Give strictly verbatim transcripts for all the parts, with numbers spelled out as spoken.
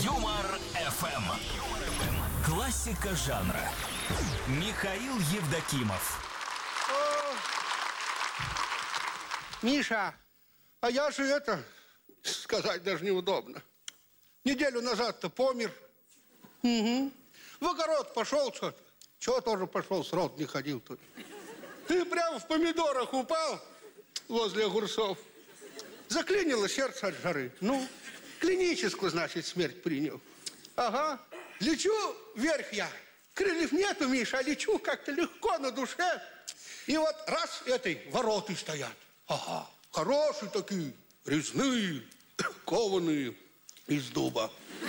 Юмор эф эм. Классика жанра. Михаил Евдокимов. О, Миша, а я же это, сказать даже неудобно. Неделю назад-то помер. Угу. В огород пошел что-то. Чего тоже пошел, с рот не ходил тут. Ты прям в помидорах упал возле огурцов. Заклинило сердце от жары. Ну, клиническую, значит, смерть принял. Ага. Лечу вверх я. Крыльев нету, Миша, а лечу как-то легко на душе. И вот раз этой вороты стоят. Ага. Хорошие такие, резные, кованые из дуба.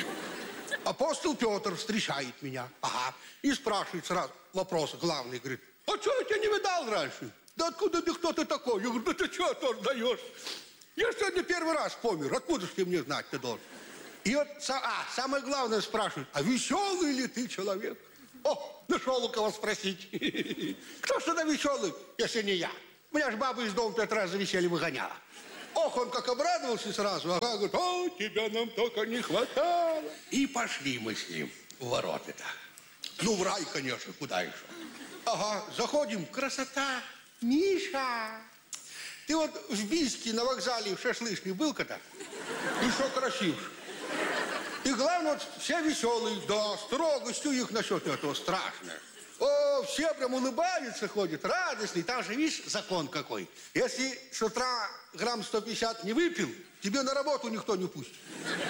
Апостол Петр встречает меня. Ага. И спрашивает сразу вопрос главный. Говорит, а что я тебя не видал раньше? Да откуда ты, кто ты такой? Я говорю, да ты что тоже даешь? Я сегодня первый раз помер. Откуда ж ты мне знать ты должен? И вот, а, самое главное спрашивает, а веселый ли ты человек? О, нашел у кого спросить. Кто ж тогда веселый, если не я? Меня ж баба из дома пять раз за веселье выгоняла. Ох, он как обрадовался сразу. Ага, говорит, о, тебя нам только не хватало. И пошли мы с ним в ворота-то. Ну, в рай, конечно, куда еще. Ага, заходим, красота. Миша, ты вот в Бийске на вокзале в шашлычный был когда? И что красив. И главное, вот все веселые. Да, строгостью их насчет этого страшная. О, все прям улыбаются, ходят, радостные. Там же, видишь, закон какой. Если с утра грамм сто пятьдесят не выпил, тебе на работу никто не пустит.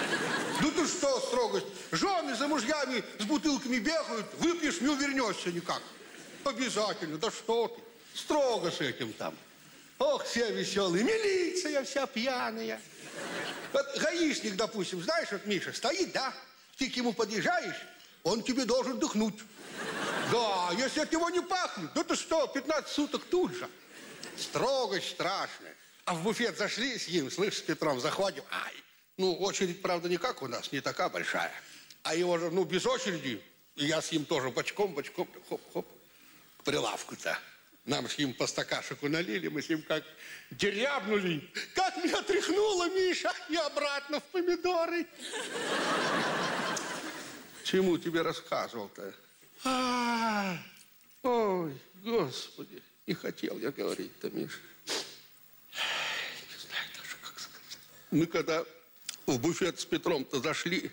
Ну ты что, строгость? Жены за мужьями с бутылками бегают, выпьешь, не увернешься никак. Обязательно, да что ты. Строго с этим там. Ох, все веселые. Милиция вся пьяная. Вот гаишник, допустим, знаешь, вот Миша стоит, да? Ты к нему подъезжаешь, он тебе должен дыхнуть. Да, если от него не пахнет, ну ты что, пятнадцать суток тут же. Строгость страшная. А в буфет зашли с ним, слышь, с Петром, заходим. Ай, ну, очередь, правда, не как у нас, не такая большая. А его же, ну, без очереди. И я с ним тоже бочком, бочком, хоп-хоп, к прилавку-то. Нам с ним по стакашику налили, мы с ним как дерябнули. Как меня тряхнуло, Миша, и обратно в помидоры. Чему тебе рассказывал-то? А, ой, Господи, не хотел я говорить-то, Миша. Не знаю даже, как сказать. Мы когда в буфет с Петром-то зашли,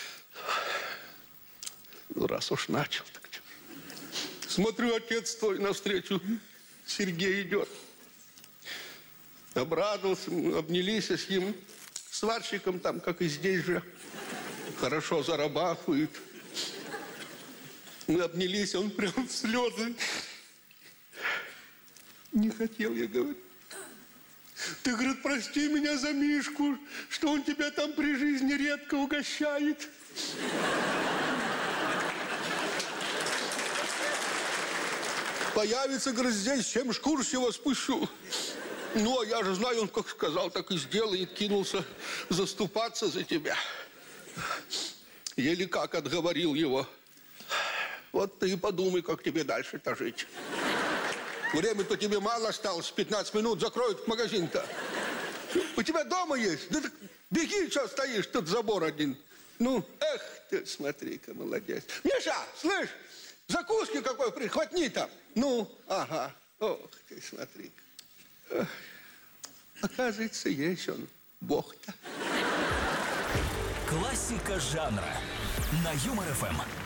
ну, раз уж начал, так что. Смотрю, отец твой навстречу, Сергей идет. Обрадовался, мы обнялись с ним, сварщиком там, как и здесь же. Хорошо зарабатывает. Мы обнялись, он прям в слезы. Не хотел я говорить. Ты, говорит, прости меня за Мишку, что он тебя там при жизни редко угощает. Появится, говорит, здесь, чем шкур с его спущу. Ну, а я же знаю, он как сказал, так и сделает, кинулся заступаться за тебя. Еле как отговорил его. Вот ты и подумай, как тебе дальше-то жить. Время-то тебе мало осталось, пятнадцать минут закроют магазин-то. У тебя дома есть? Да так беги, что стоишь, тут забор один. Ну, эх ты, смотри-ка, молодец. Миша, слышь, закуски какой прихватни там. Ну, ага, ох ты, смотри-ка. Оказывается, есть он, Бог-то. Классика жанра на Юмор эф эм.